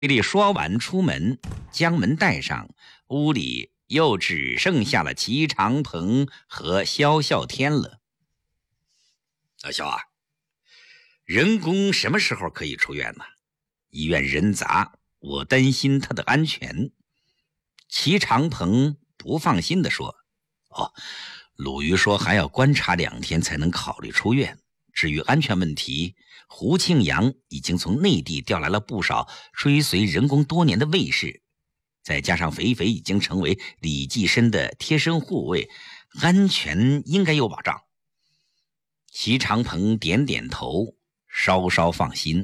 李说完出门，将门带上，屋里又只剩下了齐长鹏和萧啸天了。小萧啊，任公什么时候可以出院呢？医院人杂，我担心他的安全。齐长鹏不放心地说：鲁豫说还要观察2天才能考虑出院。至于安全问题，胡庆阳已经从内地调来了不少追随任公多年的卫士，再加上肥肥已经成为李济深的贴身护卫，安全应该有保障。齐长鹏点点头，稍稍放心。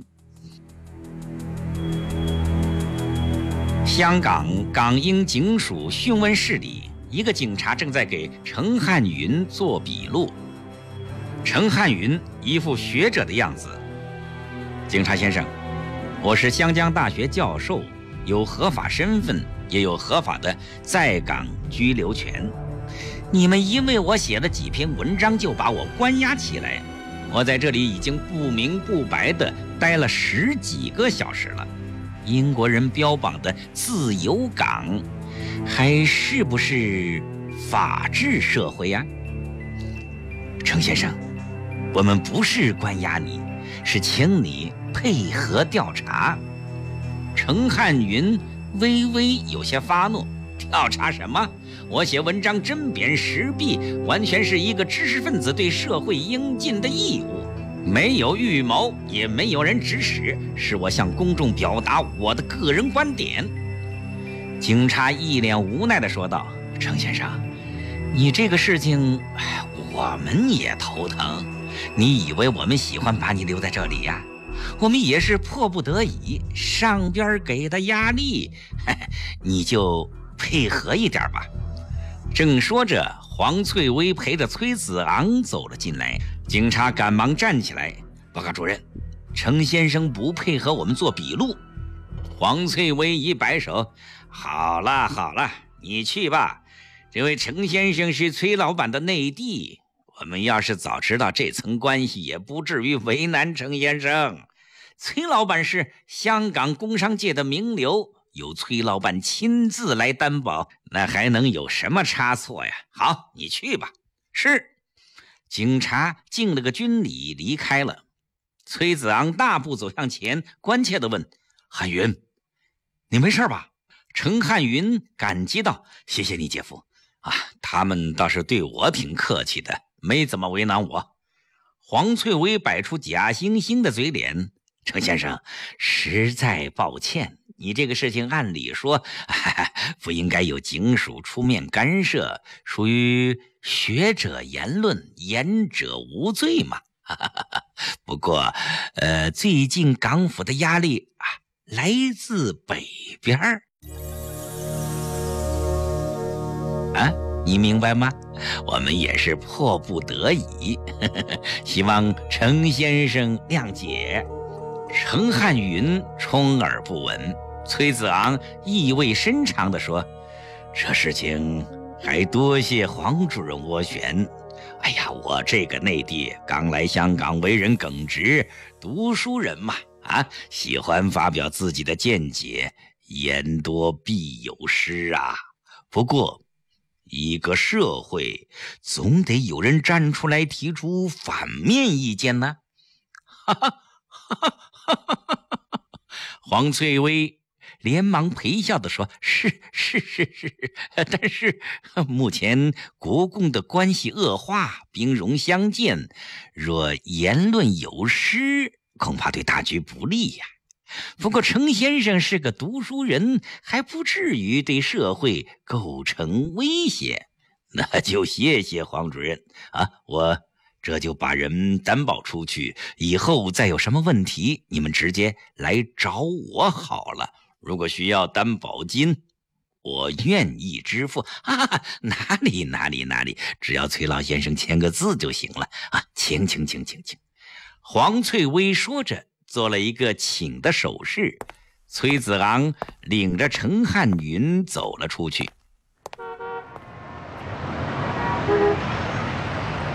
香港港英警署讯问室里，一个警察正在给程汉云做笔录。程汉云一副学者的样子：警察先生，我是湘江大学教授，有合法身份，也有合法的在港居留权。你们因为我写了几篇文章就把我关押起来，我在这里已经不明不白地待了10几个小时了。英国人标榜的自由港，还是不是法治社会呀？程先生，我们不是关押你，是请你配合调查。程汉云微微有些发怒：调查什么？我写文章针砭时弊，完全是一个知识分子对社会应尽的义务，没有预谋，也没有人指使，是我向公众表达我的个人观点。警察一脸无奈地说道：程先生，你这个事情我们也头疼，你以为我们喜欢把你留在这里呀？我们也是迫不得已，上边给的压力，你就配合一点吧。正说着，黄翠薇陪着崔子昂走了进来，警察赶忙站起来：报告主任，程先生不配合我们做笔录。黄翠薇一摆手：好了好了，你去吧，这位程先生是崔老板的内弟，我们要是早知道这层关系，也不至于为难程先生。崔老板是香港工商界的名流，由崔老板亲自来担保，那还能有什么差错呀？好，你去吧。是。警察敬了个军礼离开了。崔子昂大步走向前，关切地问：汉云，你没事吧？程汉云感激道：谢谢你姐夫啊，他们倒是对我挺客气的，没怎么为难我。黄翠薇摆出假惺惺的嘴脸：程先生，实在抱歉，你这个事情按理说不应该有警署出面干涉，属于学者言论，言者无罪嘛。不过最近港府的压力来自北边你明白吗？我们也是迫不得已，希望程先生谅解。程汉云充耳不闻，崔子昂意味深长地说：这事情还多谢黄主任斡旋。哎呀，我这个内地刚来香港，为人耿直，读书人嘛，喜欢发表自己的见解，言多必有失啊。不过一个社会总得有人站出来提出反面意见呢。黄翠薇连忙陪笑地说：是，但是目前国共的关系恶化，兵戎相见，若言论有失，恐怕对大局不利呀。不过程先生是个读书人，还不至于对社会构成威胁。那就谢谢黄主任我这就把人担保出去，以后再有什么问题，你们直接来找我好了。如果需要担保金，我愿意支付哪里，只要崔老先生签个字就行了请。黄翠薇说着做了一个请的手势，崔子昂领着程汉云走了出去。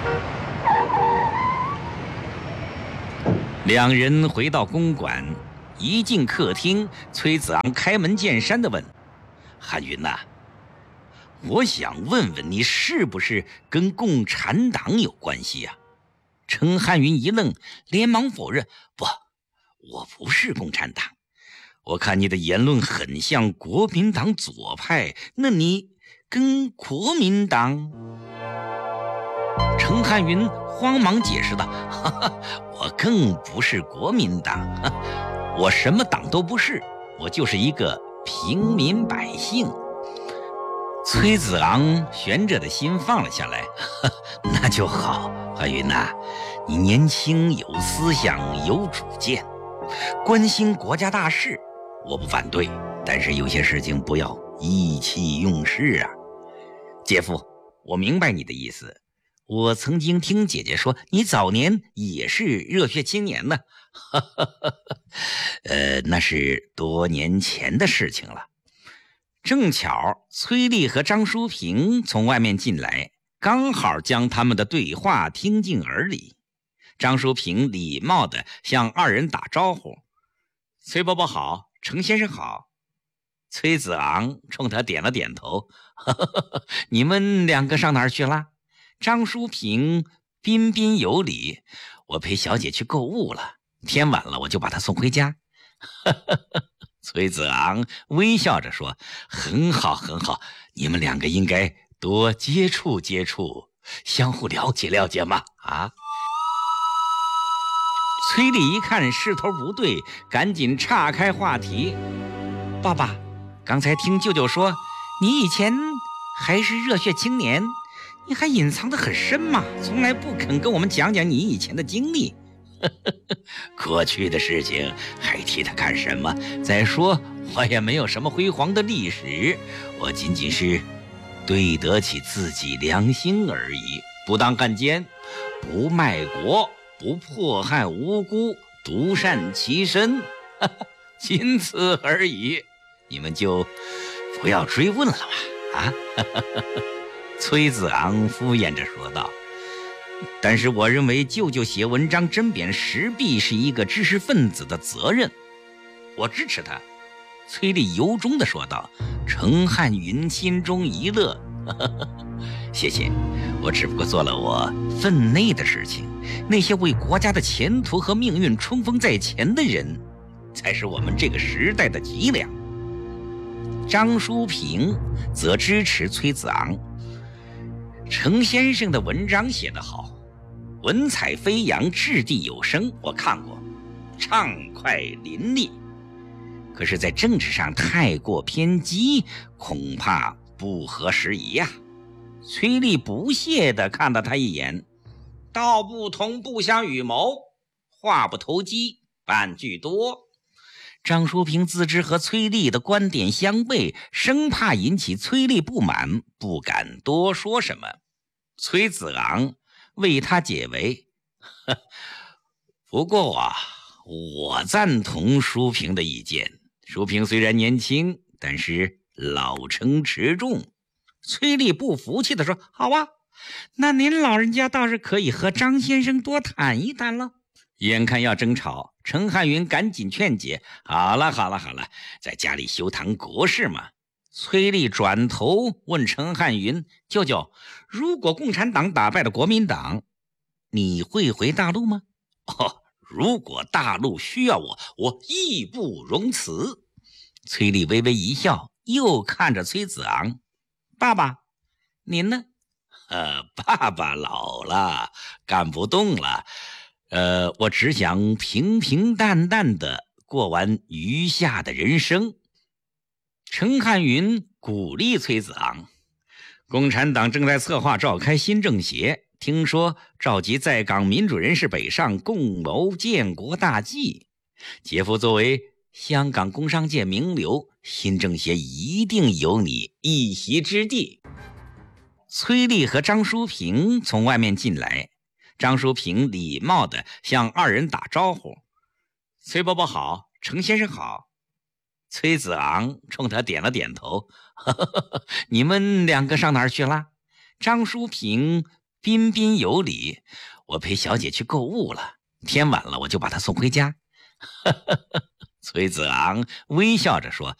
两人回到公馆， 一进客厅，崔子昂开门见山地问：“汉云呐，我想问问你，是不是跟共产党有关系呀？”程汉云一愣，连忙否认：“不，我不是共产党。我看你的言论很像国民党左派，那你跟国民党？”程汉云慌忙解释道：“哈哈，我更不是国民党，我什么党都不是，我就是一个平民百姓。”崔子昂悬着的心放了下来，那就好，汉云呐，你年轻有思想有主见，关心国家大事，我不反对，但是有些事情不要意气用事啊。姐夫，我明白你的意思。我曾经听姐姐说，你早年也是热血青年呢。那是多年前的事情了。正巧崔丽和张淑平从外面进来，刚好将他们的对话听进耳里。张淑平礼貌地向二人打招呼：“崔伯伯好，程先生好。”崔子昂冲他点了点头：“你们两个上哪儿去了？”张淑平彬彬有礼：“我陪小姐去购物了，天晚了我就把她送回家。”崔子昂微笑着说：“很好很好，你们两个应该多接触接触，相互了解了解嘛。”崔丽一看势头不对，赶紧岔开话题：“爸爸，刚才听舅舅说你以前还是热血青年，你还隐藏得很深嘛，从来不肯跟我们讲讲你以前的经历。”过去的事情还提它干什么？再说我也没有什么辉煌的历史，我仅仅是对得起自己良心而已，不当汉奸，不卖国，不迫害无辜，独善其身，仅此而已。你们就不要追问了嘛。崔子昂敷衍着说道：“但是我认为舅舅写文章针砭时弊是一个知识分子的责任，我支持他。”崔丽由衷地说道。程汉云心中一乐：“谢谢，我只不过做了我分内的事情，那些为国家的前途和命运冲锋在前的人，才是我们这个时代的脊梁。”张淑平则支持崔子昂：“程先生的文章写得好，文采飞扬，掷地有声，我看过，畅快淋漓。可是在政治上太过偏激，恐怕不合时宜呀。”崔丽不屑地看了他一眼：“道不同不相与谋，话不投机半句多。”张淑平自知和崔丽的观点相悖，生怕引起崔丽不满，不敢多说什么。崔子昂为他解围：“不过我赞同淑平的意见。淑平虽然年轻，但是老成持重。”崔丽不服气地说：“好啊，那您老人家倒是可以和张先生多谈一谈了。”眼看要争吵，程汉云赶紧劝解：“好了，在家里修谈国事嘛。”崔丽转头问程汉云：“舅舅，如果共产党打败了国民党，你会回大陆吗？”“如果大陆需要我，我义不容辞。”崔丽微微一笑，又看着崔子昂：“爸爸，您呢？”“爸爸老了，干不动了。我只想平平淡淡的过完余下的人生。”程汉云鼓励崔子昂：“共产党正在策划召开新政协，听说召集在港民主人士北上，共谋建国大计。姐夫作为香港工商界名流，新政协一定有你一席之地。”崔丽和张淑平从外面进来，张淑平礼貌地向二人打招呼：“崔伯伯好，程先生好。”崔子昂冲他点了点头：“你们两个上哪儿去了？”张淑平彬彬有礼：“我陪小姐去购物了，天晚了我就把她送回家。” 崔子昂微笑着说：“